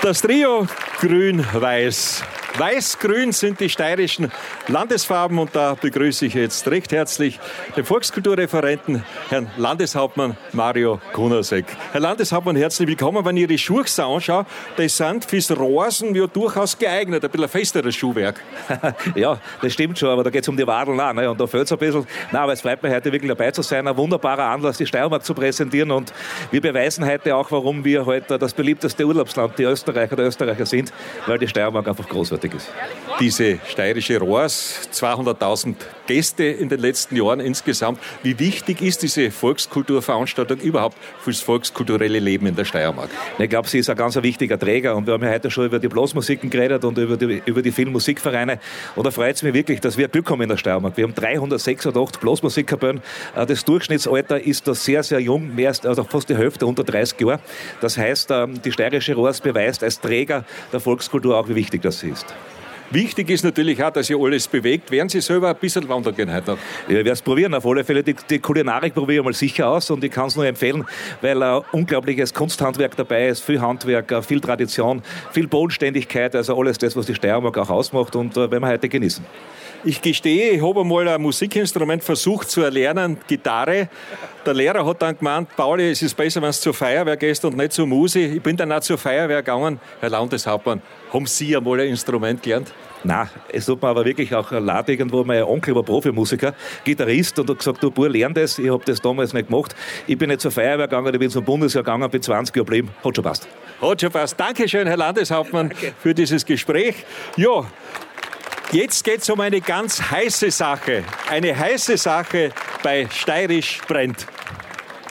Das Trio Grün-Weiß. Weiß-Grün sind die steirischen Landesfarben und da begrüße ich jetzt recht herzlich den Volkskulturreferenten, Herrn Landeshauptmann Mario Kunasek. Herr Landeshauptmann, herzlich willkommen. Wenn ich Ihre Schuhe anschaue, die sind fürs Rasen ja durchaus geeignet, ein bisschen ein festeres Schuhwerk. Ja, das stimmt schon, aber da geht es um die Wadeln auch, ne? Und da fehlt es ein bisschen. Nein, aber es freut mich heute wirklich dabei zu sein. Ein wunderbarer Anlass, die Steiermark zu präsentieren und wir beweisen heute auch, warum wir heute das beliebteste Urlaubsland, die Österreicher sind, weil die Steiermark einfach großartig ist. Diese steirische Rohrs, 200.000 Gäste in den letzten Jahren insgesamt. Wie wichtig ist diese Volkskulturveranstaltung überhaupt fürs volkskulturelle Leben in der Steiermark? Ich glaube, sie ist ein ganz wichtiger Träger und wir haben ja heute schon über die Blasmusiken geredet und über die vielen Musikvereine und da freut es mich wirklich, dass wir Glück haben in der Steiermark. Wir haben 386 Blasmusikkapellen. Das Durchschnittsalter ist da sehr, sehr jung, also fast die Hälfte, unter 30 Jahre. Das heißt, die steirische Rohrs beweist als Träger der Volkskultur auch, wie wichtig das ist. Wichtig ist natürlich auch, dass ihr alles bewegt. Werden Sie selber ein bisschen wandern gehen heute noch? Ja, ich werde es probieren. Auf alle Fälle die Kulinarik probiere ich mal sicher aus und ich kann es nur empfehlen, weil ein unglaubliches Kunsthandwerk dabei ist, viel Handwerk, viel Tradition, viel Bodenständigkeit, also alles das, was die Steiermark auch ausmacht und wenn wir heute genießen. Ich gestehe, ich habe einmal ein Musikinstrument versucht zu erlernen, Gitarre. Der Lehrer hat dann gemeint, Pauli, es ist besser, wenn du zur Feuerwehr gehst und nicht zur Musi. Ich bin dann auch zur Feuerwehr gegangen. Herr Landeshauptmann, haben Sie einmal ein Instrument gelernt? Nein, es tut mir aber wirklich auch leid, irgendwo mein Onkel war Profimusiker, Gitarrist und hat gesagt, du Bub, lern das. Ich habe das damals nicht gemacht. Ich bin nicht zur Feuerwehr gegangen, ich bin zum Bundesheer gegangen, bin 20 Jahre geblieben. Hat schon passt. Hat schon passt. Dankeschön, Herr Landeshauptmann, für dieses Gespräch. Ja, jetzt geht es um eine ganz heiße Sache. Eine heiße Sache bei Steirisch brennt.